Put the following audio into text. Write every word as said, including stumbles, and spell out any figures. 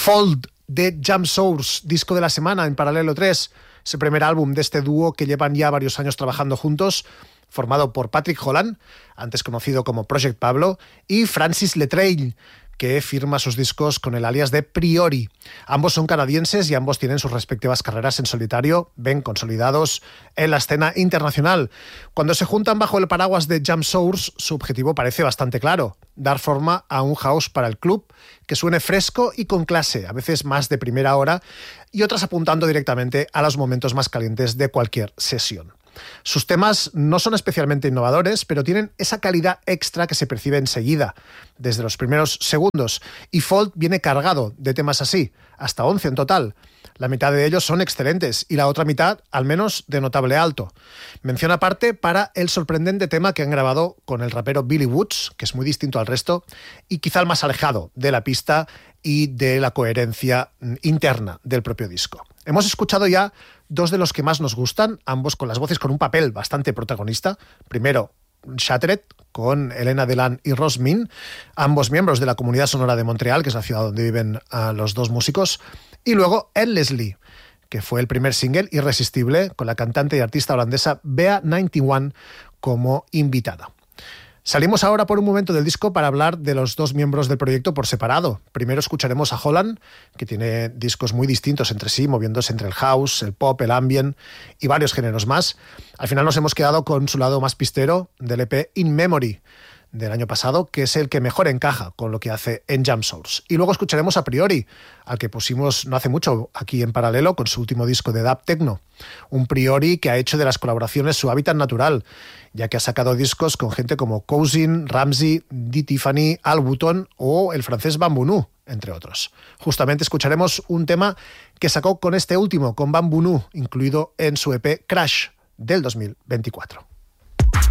Fold de Jam Source, disco de la semana en Paralelo tres, es el primer álbum de este dúo que llevan ya varios años trabajando juntos, formado por Patrick Holland, antes conocido como Project Pablo, y Francis Lettrail, que firma sus discos con el alias de Priori. Ambos son canadienses y ambos tienen sus respectivas carreras en solitario, ven consolidados en la escena internacional. Cuando se juntan bajo el paraguas de Jam Source, su objetivo parece bastante claro: dar forma a un house para el club que suene fresco y con clase, a veces más de primera hora, y otras apuntando directamente a los momentos más calientes de cualquier sesión. Sus temas no son especialmente innovadores, pero tienen esa calidad extra que se percibe enseguida, desde los primeros segundos, y Fold viene cargado de temas así, hasta once en total. La mitad de ellos son excelentes y la otra mitad, al menos, de notable alto. Mención aparte para el sorprendente tema que han grabado con el rapero Billy Woods, que es muy distinto al resto y quizá el más alejado de la pista y de la coherencia interna del propio disco. Hemos escuchado ya dos de los que más nos gustan, ambos con las voces con un papel bastante protagonista. Primero, Shattered, con Elena Delan y Ross Min, ambos miembros de la Comunidad Sonora de Montreal, que es la ciudad donde viven uh, los dos músicos. Y luego Endlessly, que fue el primer single irresistible, con la cantante y artista holandesa Bea noventa y uno como invitada. Salimos ahora por un momento del disco para hablar de los dos miembros del proyecto por separado. Primero escucharemos a Holland, que tiene discos muy distintos entre sí, moviéndose entre el house, el pop, el ambient y varios géneros más. Al final nos hemos quedado con su lado más pistero del E P In Memory del año pasado, que es el que mejor encaja con lo que hace en Jam Source. Y luego escucharemos a Priori, al que pusimos no hace mucho aquí en Paralelo con su último disco de dub techno. Un Priori que ha hecho de las colaboraciones su hábitat natural, ya que ha sacado discos con gente como Cousin, Ramsey, D. Tiffany, Al Wooton o el francés Bamboo, entre otros. Justamente escucharemos un tema que sacó con este último, con Bamboo, incluido en su E P Crash del dos mil veinticuatro.